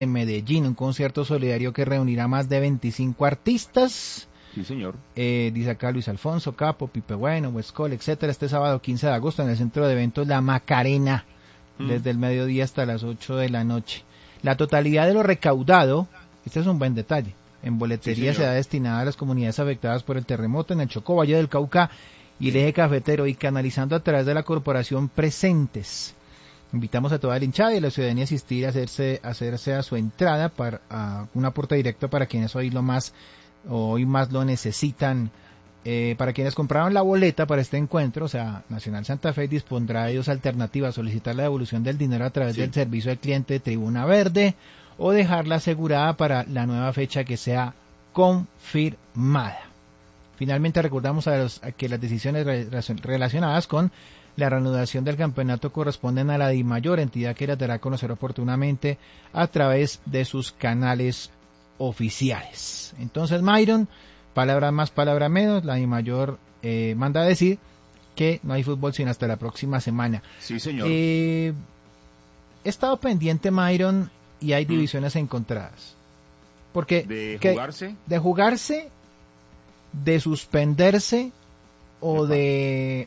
en Medellín, un concierto solidario que reunirá más de 25 artistas. Sí, señor. Dice acá Luis Alfonso, Capo, Pipe Bueno, Huescol, etcétera, este sábado 15 de agosto en el centro de eventos La Macarena, desde el mediodía hasta las 8 de la noche. La totalidad de lo recaudado, este es un buen detalle, en boletería será destinada a las comunidades afectadas por el terremoto en el Chocó, Valle del Cauca y el eje cafetero, y canalizando a través de la corporación Presentes. Invitamos a toda la hinchada y a la ciudadanía a asistir a hacerse a su entrada para un aporte directo para quienes hoy más lo necesitan. Para quienes compraron la boleta para este encuentro, o sea, Nacional Santa Fe dispondrá de dos alternativas: solicitar la devolución del dinero a través del servicio al cliente de Tribuna Verde o dejarla asegurada para la nueva fecha que sea confirmada. Finalmente recordamos a que las decisiones relacionadas con la reanudación del campeonato corresponden a la DIMAYOR, entidad que la dará a conocer oportunamente a través de sus canales oficiales. Entonces, Myron, palabra más, palabra menos, la DIMAYOR manda a decir que no hay fútbol sino hasta la próxima semana. Sí, señor. He estado pendiente, Myron, y hay divisiones encontradas. Porque ¿De jugarse? ¿De suspenderse? O de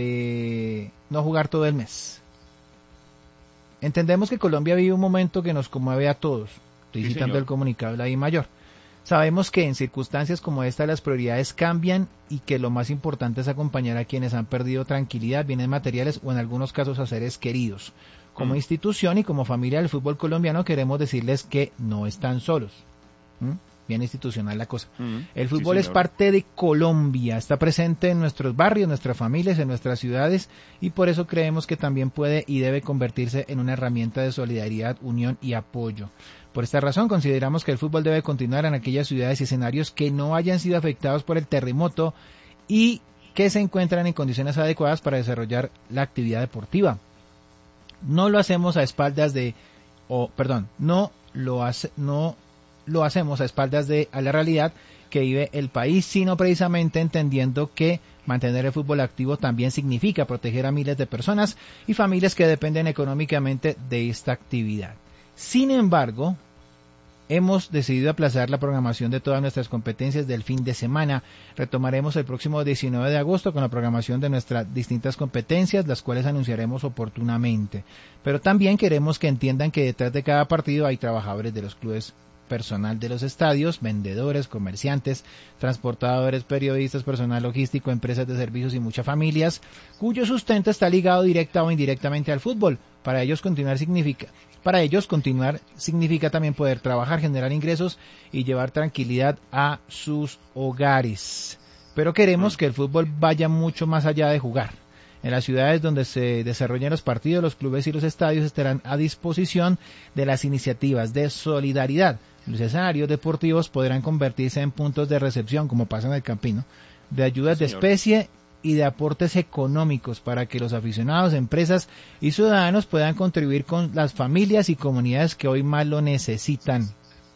no jugar todo el mes. Entendemos que Colombia vive un momento que nos conmueve a todos. Estoy citando el comunicado de la DIMAYOR. Sabemos que en circunstancias como esta las prioridades cambian y que lo más importante es acompañar a quienes han perdido tranquilidad, bienes materiales o en algunos casos a seres queridos. Como institución y como familia del fútbol colombiano queremos decirles que no están solos. Bien institucional la cosa. El fútbol es parte de Colombia, está presente en nuestros barrios, en nuestras familias, en nuestras ciudades, y por eso creemos que también puede y debe convertirse en una herramienta de solidaridad, unión y apoyo. Por esta razón consideramos que el fútbol debe continuar en aquellas ciudades y escenarios que no hayan sido afectados por el terremoto y que se encuentran en condiciones adecuadas para desarrollar la actividad deportiva. No lo hacemos a espaldas lo hacemos a espaldas de la realidad que vive el país, sino precisamente entendiendo que mantener el fútbol activo también significa proteger a miles de personas y familias que dependen económicamente de esta actividad. Sin embargo, hemos decidido aplazar la programación de todas nuestras competencias del fin de semana. Retomaremos el próximo 19 de agosto con la programación de nuestras distintas competencias, las cuales anunciaremos oportunamente. Pero también queremos que entiendan que detrás de cada partido hay trabajadores de los clubes, personal de los estadios, vendedores, comerciantes, transportadores, periodistas, personal logístico, empresas de servicios y muchas familias cuyo sustento está ligado directa o indirectamente al fútbol. Para ellos continuar significa también poder trabajar, generar ingresos y llevar tranquilidad a sus hogares. Pero queremos que el fútbol vaya mucho más allá de jugar. En las ciudades donde se desarrollen los partidos, los clubes y los estadios estarán a disposición de las iniciativas de solidaridad. Los escenarios deportivos podrán convertirse en puntos de recepción, como pasa en el Campino, de ayudas de especie y de aportes económicos para que los aficionados, empresas y ciudadanos puedan contribuir con las familias y comunidades que hoy más lo necesitan.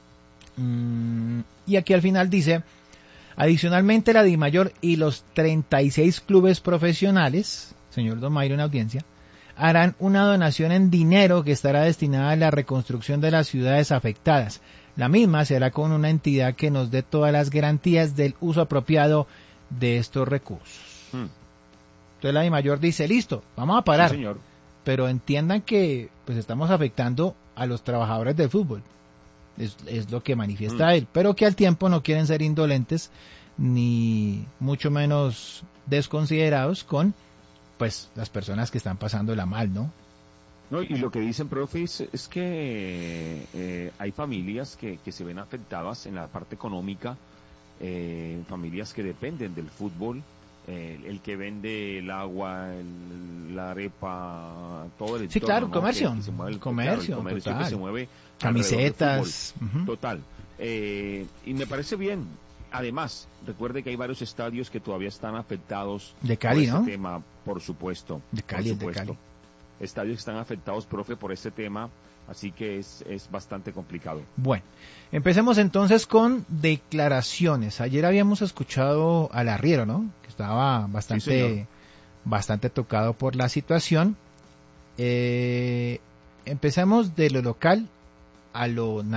Y aquí al final dice: adicionalmente, la DIMAYOR y los 36 clubes profesionales, señor Don Mayro en audiencia, harán una donación en dinero que estará destinada a la reconstrucción de las ciudades afectadas. La misma se hará con una entidad que nos dé todas las garantías del uso apropiado de estos recursos. Entonces la DIMAYOR dice: listo, vamos a parar. Sí, señor. Pero entiendan que pues estamos afectando a los trabajadores del fútbol. Es lo que manifiesta él, pero que al tiempo no quieren ser indolentes ni mucho menos desconsiderados con pues las personas que están pasándola mal, ¿no? No, y lo que dicen, profe, es que hay familias que se ven afectadas en la parte económica, familias que dependen del fútbol, el que vende el agua, la arepa, todo el entorno, sí, claro, ¿no? comercio, que se mueve el comercio total, que se mueve camisetas, total, y me parece bien. Además, recuerde que hay varios estadios que todavía están afectados de Cali, por ¿no? este tema, por supuesto. De Cali, por supuesto. de Cali. Estadios que están afectados, profe, por este tema, así que es bastante complicado. Bueno, empecemos entonces con declaraciones. Ayer habíamos escuchado al arriero, ¿no? Que estaba bastante tocado por la situación. Empecemos de lo local a lo